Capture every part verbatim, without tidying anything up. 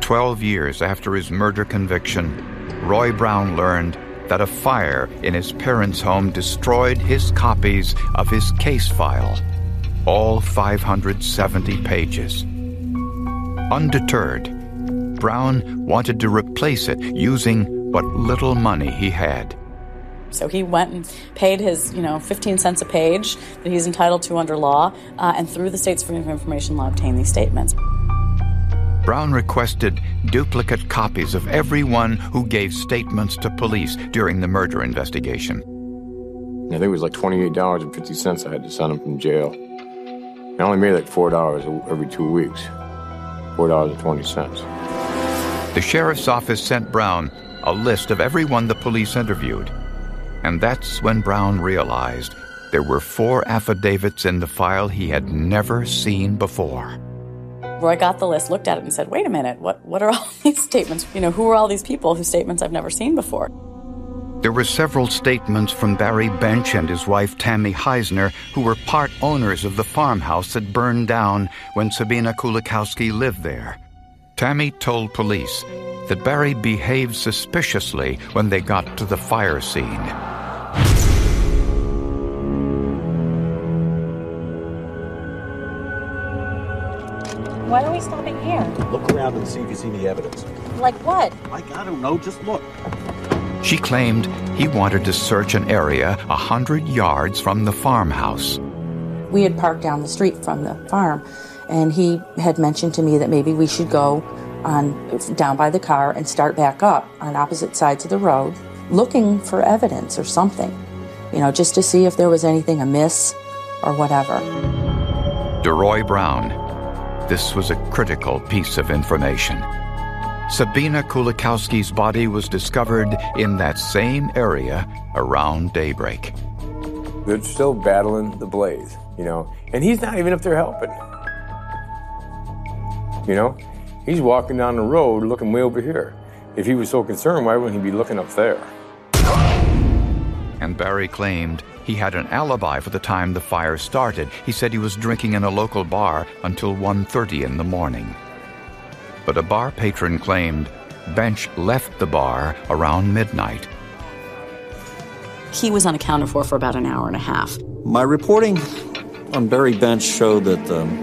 twelve years after his murder conviction, Roy Brown learned that a fire in his parents' home destroyed his copies of his case file, all five hundred seventy pages. Undeterred, Brown wanted to replace it using what little money he had. So he went and paid his, you know, fifteen cents a page that he's entitled to under law, uh, and through the state's Freedom of Information law obtained these statements. Brown requested duplicate copies of everyone who gave statements to police during the murder investigation. I think it was like twenty-eight dollars and fifty cents I had to send him from jail. I only made like four dollars every two weeks, four dollars and twenty cents. The sheriff's office sent Brown a list of everyone the police interviewed. And that's when Brown realized there were four affidavits in the file he had never seen before. Roy got the list, looked at it, and said, wait a minute, what, what are all these statements? You know, who are all these people whose statements I've never seen before? There were several statements from Barry Bench and his wife Tammy Heisner, who were part owners of the farmhouse that burned down when Sabina Kulikowski lived there. Tammy told police that Barry behaved suspiciously when they got to the fire scene. Why are we stopping here? Look around and see if you see any evidence. Like what? Like, I don't know, just look. She claimed he wanted to search an area a hundred yards from the farmhouse. We had parked down the street from the farm, and he had mentioned to me that maybe we should go on down by the car and start back up on opposite sides of the road, looking for evidence or something, you know, just to see if there was anything amiss or whatever. To Roy Brown, this was a critical piece of information. Sabina Kulikowski's body was discovered in that same area around daybreak. They're still battling the blaze, you know, and he's not even up there helping. You know, he's walking down the road looking way over here. If he was so concerned, why wouldn't he be looking up there? And Barry claimed he had an alibi for the time the fire started. He said he was drinking in a local bar until one thirty in the morning. But a bar patron claimed Bench left the bar around midnight. He was unaccounted for for about an hour and a half. My reporting on Barry Bench showed that um,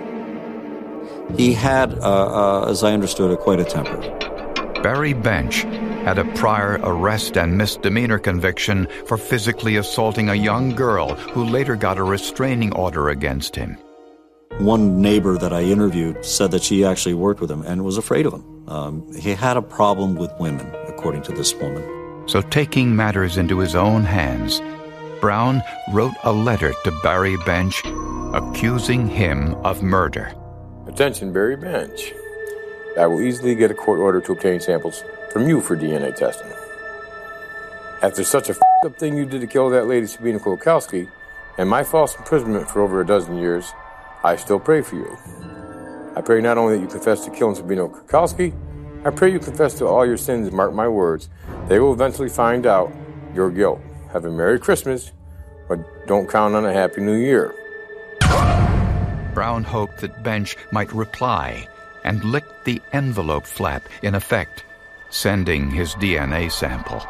he had, uh, uh, as I understood it, quite a temper. Barry Bench had a prior arrest and misdemeanor conviction for physically assaulting a young girl who later got a restraining order against him. One neighbor that I interviewed said that she actually worked with him and was afraid of him. Um, he had a problem with women, according to this woman. So taking matters into his own hands, Brown wrote a letter to Barry Bench accusing him of murder. Attention, Barry Bench. I will easily get a court order to obtain samples from you for D N A testing. After such a f***ed up thing you did to kill that lady Sabina Kulikowski and my false imprisonment for over a dozen years, I still pray for you. I pray not only that you confess to killing Sabina Kulikowski, I pray you confess to all your sins and mark my words. They will eventually find out your guilt. Have a Merry Christmas, but don't count on a Happy New Year. Brown hoped that Bench might reply and licked the envelope flap in effect, sending his D N A sample.